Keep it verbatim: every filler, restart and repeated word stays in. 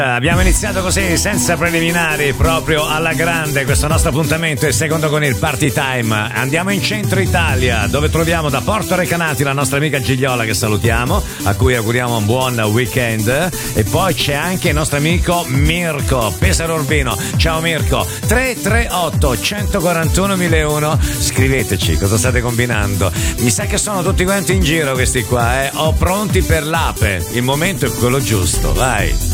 Abbiamo iniziato così, senza preliminari, proprio alla grande. Questo nostro appuntamento è il secondo con il Party Time. Andiamo in centro Italia, dove troviamo da Porto Recanati la nostra amica Gigliola, che salutiamo, a cui auguriamo un buon weekend. E poi c'è anche il nostro amico Mirko Pesaro Urbino. Ciao Mirko. tre tre otto uno quattro uno uno zero uno. Scriveteci cosa state combinando. Mi sa che sono tutti quanti in giro questi qua, eh. Ho pronti per l'ape. Il momento è quello giusto, vai.